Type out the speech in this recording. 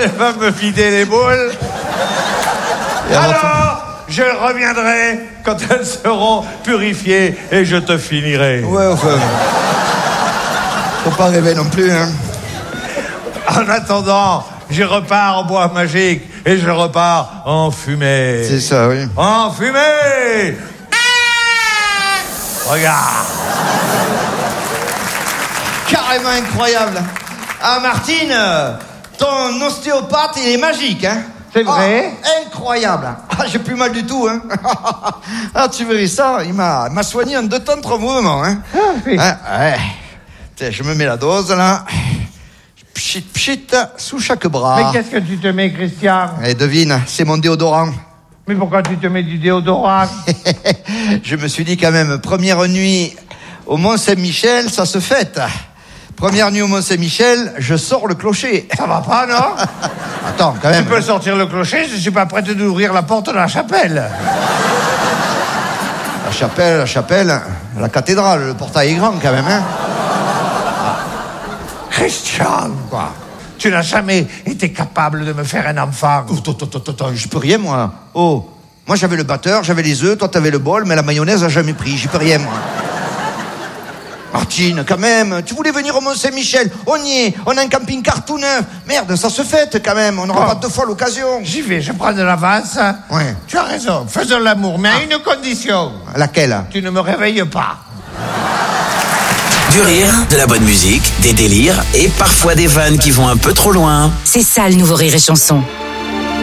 Elle va me vider les boules. Alors, je reviendrai quand elles seront purifiées et je te finirai. Ouais, enfin... Faut pas rêver non plus, hein. En attendant, je repars au bois magique et je repars en fumée. C'est ça, oui. En fumée. Regarde. Carrément incroyable. Ah, Martine, ton ostéopathe, il est magique, hein. C'est vrai? Incroyable. Ah, j'ai plus mal du tout, hein. Ah, tu verrais ça, il m'a soigné en 2 temps 3 mouvements, hein. Ah, oui. Ouais. Tiens, je me mets la dose, là. Pchit, pchit, sous chaque bras. Mais qu'est-ce que tu te mets, Christian? Et devine, c'est mon déodorant. Mais pourquoi tu te mets du déodorant? Je me suis dit quand même, première nuit au Mont-Saint-Michel, ça se fête. Première nuit au Mont-Saint-Michel, je sors le clocher. Ça va pas, non? Attends, quand même. Tu peux sortir le clocher, je suis pas prêt d'ouvrir la porte de la chapelle. La chapelle, la cathédrale, le portail est grand quand même, hein. Christian, Quoi? tu n'as jamais été capable de me faire un enfant. Attends, je peux rien, moi. Oh, moi j'avais le batteur, j'avais les œufs, toi t'avais le bol, mais la mayonnaise a jamais pris, j'y peux rien, moi. Martine, quand même, tu voulais venir au Mont-Saint-Michel, on y est, on a un camping-car tout neuf. Merde, ça se fête quand même, on n'aura pas 2 fois l'occasion. J'y vais, je prends de l'avance. Ouais. Tu as raison, faisons l'amour, mais à une condition. Laquelle? Tu ne me réveilles pas. Du rire, de la bonne musique, des délires et parfois des vannes qui vont un peu trop loin. C'est ça le nouveau Rire et Chanson.